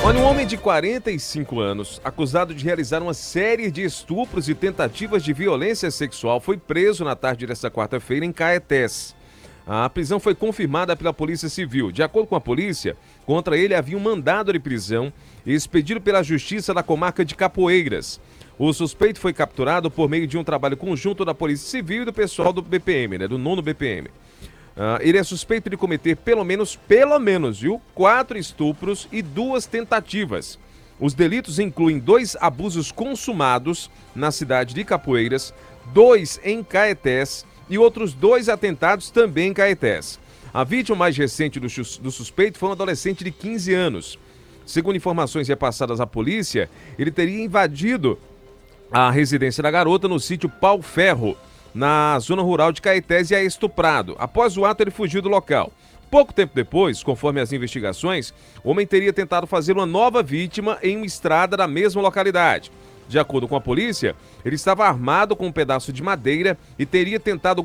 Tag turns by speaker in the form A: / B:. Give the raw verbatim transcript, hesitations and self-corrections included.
A: Olha, um homem de quarenta e cinco anos, acusado de realizar uma série de estupros e tentativas de violência sexual, foi preso na tarde desta quarta-feira em Caetés. A prisão foi confirmada pela Polícia Civil. De acordo com a polícia, contra ele havia um mandado de prisão expedido pela Justiça da Comarca de Capoeiras. O suspeito foi capturado por meio de um trabalho conjunto da Polícia Civil e do pessoal do B P M, né, do nono B P M. Uh, ele é suspeito de cometer pelo menos, pelo menos, viu, quatro estupros e duas tentativas. Os delitos incluem dois abusos consumados na cidade de Capoeiras, dois em Caetés e outros dois atentados também em Caetés. A vítima mais recente do, do suspeito foi um adolescente de quinze anos. Segundo informações repassadas à polícia, ele teria invadido a residência da garota no sítio Pau Ferro, na zona rural de Caetés, e a estuprado. Após o ato, ele fugiu do local. Pouco tempo depois, conforme as investigações, o homem teria tentado fazer uma nova vítima em uma estrada da mesma localidade. De acordo com a polícia, ele estava armado com um pedaço de madeira e teria tentado